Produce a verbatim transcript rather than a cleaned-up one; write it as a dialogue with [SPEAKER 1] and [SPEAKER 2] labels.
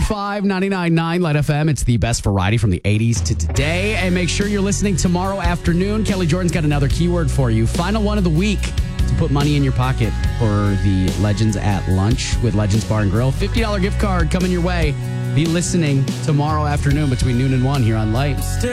[SPEAKER 1] five, ninety-nine point nine Light F M. It's the best variety from the eighties to today. And make sure you're listening tomorrow afternoon. Kelly Jordan's got another keyword for you. Final one of the week to put money in your pocket for the Legends at Lunch with Legends Bar and Grill. fifty dollars gift card coming your way. Be listening tomorrow afternoon between noon and one here on Light.